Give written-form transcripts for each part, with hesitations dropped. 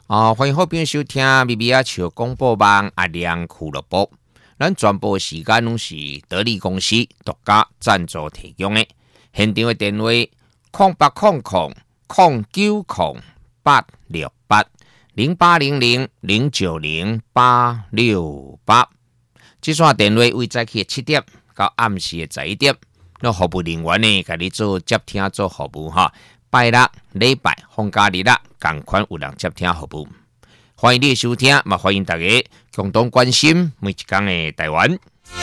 欢迎好朋友收听咪咪笑广播网阿亮俱乐部。咱全部时间拢是得力公司独家赞助提供的。现场的电话0800-090868，0800-090-868。这线电话为早起7点到暗时的11点，那服务人员呢，给你做接听做服务哈。拜六、礼拜、放假日啦，同款有人接听服务。欢迎你收听，嘛欢迎大家共同关心每一天的台湾。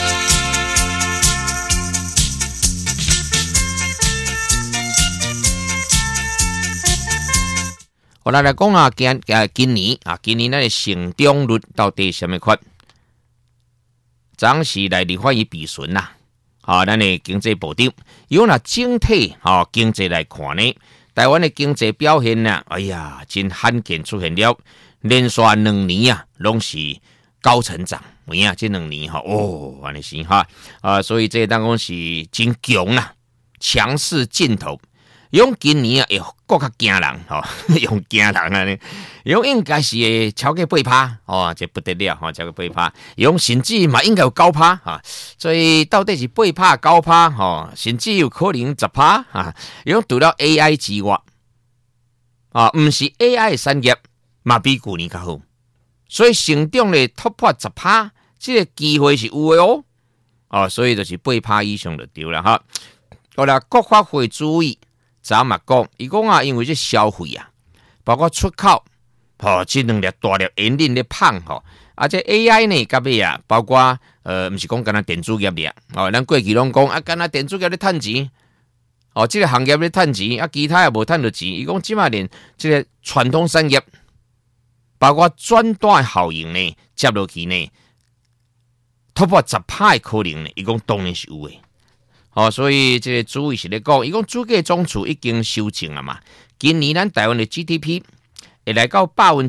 我来讲啊，今年咱的成长率到底什么款？暂时来立法院比询啦，咱的经济部长，用那整体经济来看呢，台湾的经济表现呢，哎呀，真罕见出现了连续2年啊，拢是高成长。有影这2年安尼是所以这当讲是真强啊，强势劲头。用今年啊，更较惊人用惊人啊，用应该是会超过8%这不得了超过8%，用甚至嘛应该有9%所以到底是8%、9%甚至有可能10%用除了 AI 之外不是 AI 的产业嘛比去年较好，所以成长的突破10%，这个机会是有的所以就是8%以上就对了好啦，国发会注意。昨嘛讲，伊讲啊，因为这消费啊，包括出口，这2粒大粒引领咧胖这 AI 呢，甲尾啊，包括毋是讲干那电子业咧咱过去拢讲干那电子业咧趁钱，这个行业咧趁钱其他也无趁到钱。伊讲即马连这个传统产业，包括转单效应呢，接落去呢，突破10%的可能呢，伊讲当然是有诶。所以这个主委是咧讲，伊讲主计总处已经修正了嘛。今年咱台湾的 GDP 会来到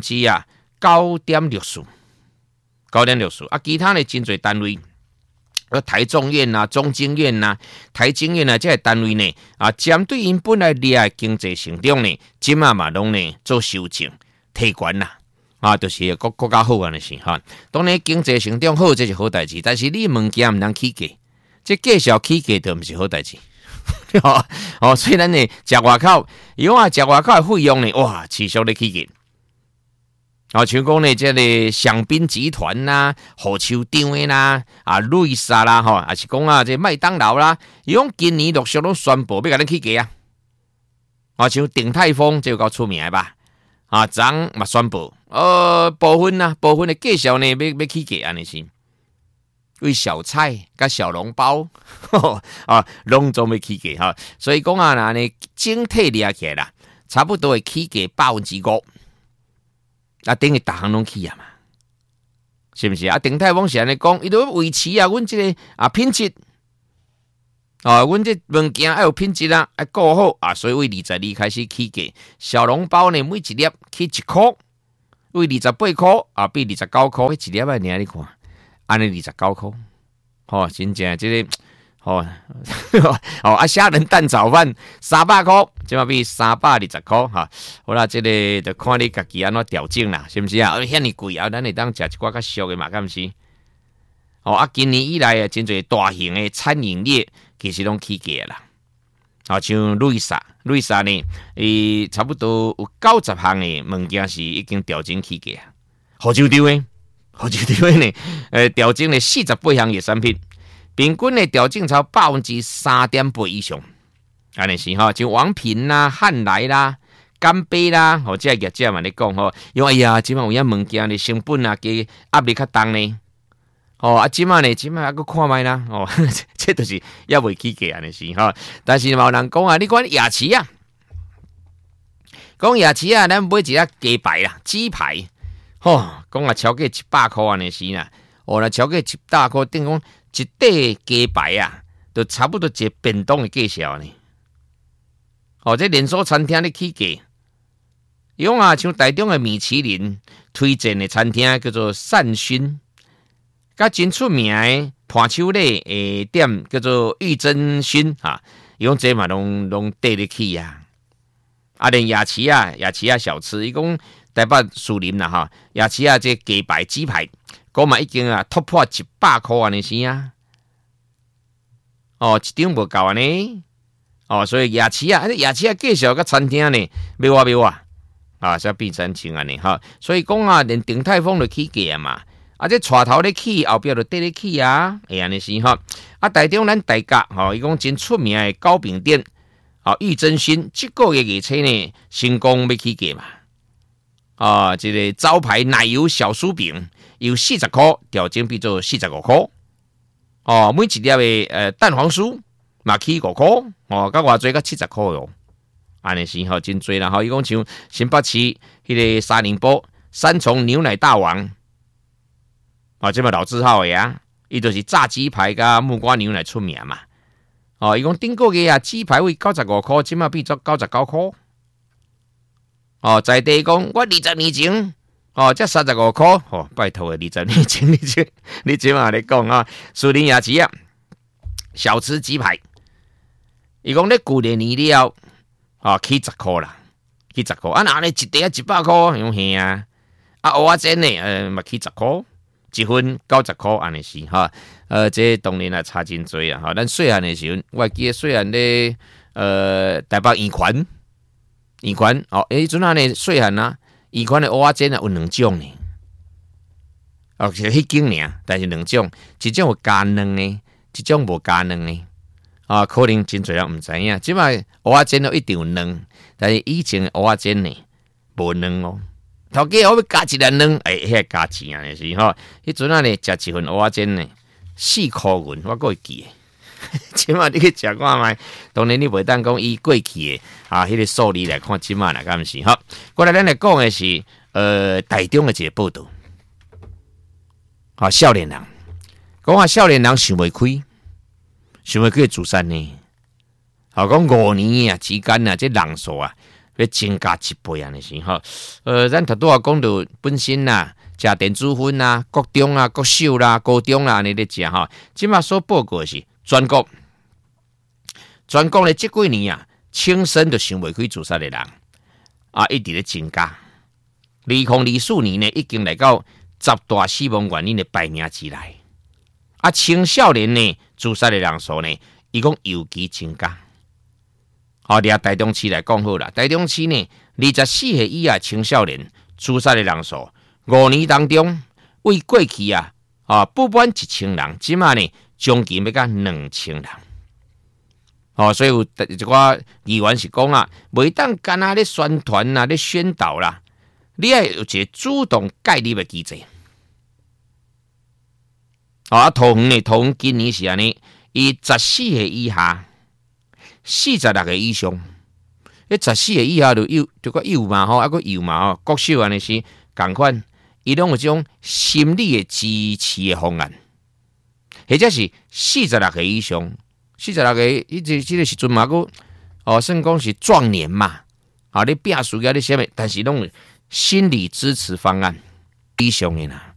9.64%，其他的真侪单位，台中院中经院台经院这些单位呢，针对因本来的经济成长呢，今嘛拢呢做修正提悬啦。就是国家好安尼是当然经济成长好，这是好代志，但是你物件毋通起价。这介绍起价就不是好代志，所以咱呢食外口，因为食外口的费用呢，哇，持续咧起价。像讲呢，这个香槟集团火球场的瑞莎啦，还是讲这麦当劳啦，伊讲今年陆续都宣布要甲咱起价像鼎泰丰这够出名的吧？昨嘛宣布，部分的介绍呢要起价安尼是。为小菜甲小笼包拢总要起价所以讲那呢整体掠起来啦，差不多会起价5%，等于大行拢起嘛，是不是鼎泰丰是安尼讲，伊都维持阮这个品质阮这物件要有品质要顾好所以为22开始起价，小笼包呢每一粒起1块，为28块比29块，一粒你看。安尼29块，真正这个虾仁蛋炒饭300块，即嘛比320块好啦，这个就看你家己安怎调整啦，是不是遐尼贵咱会当食一寡较俗的嘛，敢毋是？今年以来真侪大型的餐饮业其实拢起价啦。像瑞莎呢，伊差不多有90项的物件是已经调整起价，火球场呢？调整了48项野产品，平均的调整超3.8%以上。安尼是像王品汉来啦、干杯啦，这业者嘛咧讲因为即马有影物件的成本加压力较重呢。即马还佫看卖啦，这就是也未起价安尼是但是嘛有人讲你看夜市讲夜市咱买一只鸡排啦、鸡排。讲超过100块安尼是啦，那超过100块，等于讲一块鸡排就差不多一个便当的价钱呢。这连锁餐厅咧起价，伊讲像台中的米其林推荐的餐厅叫做善勋，甲真出名的盘手类的店叫做玉珍勋伊讲这嘛拢缀得起连夜市小吃，伊讲台北树林啦哈，夜市啊，这鸡排、鸡排，讲嘛已经啊突破100块安尼是啊。哦，一张无够安尼。哦，所以夜市啊介绍个餐厅呢，妙啊，才变成像安尼哈。所以讲啊，连鼎泰丰都起价嘛，啊，这带头咧起，后壁就缀咧起啊，会安尼是哈。啊，台中咱大甲吼，伊讲真出名的糕饼店，哦，玉珍勋，这个月月初呢，成功要起价嘛。啊，这个招牌奶油小酥饼由40块调整变做45块。哦，每一粒的蛋黄酥嘛起5块，哦，甲偌济甲70块哟。安尼是吼真多啦，吼，伊讲像新北市迄个沙宁波三重牛奶大王，哦，这嘛老字号的呀，伊就是炸鸡排甲木瓜牛奶出名嘛。哦，伊讲顶个月啊，鸡排位95块，即嘛变做99块。哦，在地讲我20年前，哦，才35块，哦，拜托的20年前，你即嘛咧讲啊，树林夜市啊，小吃鸡排，伊讲咧旧年年了。哦，起10块啦，起10块。啊，那呢一袋啊100块，用吓啊。啊，蚵仔煎呢，嘛起10块，一份90块，安尼是哈。这当然啊差真多啊。哈，咱细汉的时候，我记得细汉咧，台北圆环，哦，迄阵啊呢细汉啊，圆环的蚵仔煎啊有2种呢。哦，是迄间尔，但是2种，一种有加卵的，一种无加卵的。啊，可能真侪人毋知影，即摆蚵仔煎都一定有卵，但是以前蚵仔煎呢无卵哦。头家我要加一粒卵，迄加钱啊，是吼。迄阵啊呢，食一份蚵仔煎呢4块银，我阁会记诶。即摆你去食看卖，当然你袂当讲以过去诶啊，迄个数字来看，即摆来敢是吼。过来咱来讲诶是台中诶一个报道，少年人讲少年人想袂开。想要去自杀呢？好讲5年啊之间啊，这人数啊要增加1倍啊！你是哈？咱头拄啊讲到本身啦，食电子烟啦、国中啊、国小啦、高中啦，安尼咧食哈。即马所报告的是全国咧，这几年啊，轻生就想袂开自杀的人啊，一直咧增加。2024年呢，已经来到10大死亡原因的排名之内。啊，青少年呢，自杀的人数呢，伊讲尤其增加。好，伫台中市来讲好啦，台中市呢，24岁以下青少年自杀的人数，5年当中为过去啊不满1000人，即马呢将近要到2000人。哦，所以有一寡议员是讲啊，袂当干那咧宣传啊，咧宣导啦，你要有一个主动介入的机制。桃园今年是安尼，伊14岁以下，46岁以上，迄14岁以下就个幼嘛吼，啊个幼嘛吼，国小安尼是共款，伊拢有种心理的支持的方案，或者是46岁以上，46岁这个时阵嘛个算讲是壮年嘛，你拼事业你啥物，但是拢有心理支持方案以上的啦。